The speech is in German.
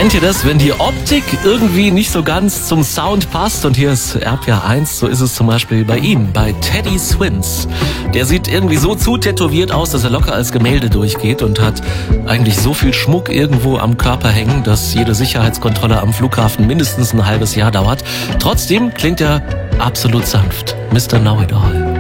Kennt ihr das, wenn die Optik irgendwie nicht so ganz zum Sound passt? Und hier ist RPR 1, so ist es zum Beispiel bei ihm, bei Teddy Swims. Der sieht irgendwie so zu tätowiert aus, dass er locker als Gemälde durchgeht und hat eigentlich so viel Schmuck irgendwo am Körper hängen, dass jede Sicherheitskontrolle am Flughafen mindestens ein halbes Jahr dauert. Trotzdem klingt er absolut sanft. Mr. Know-it-all.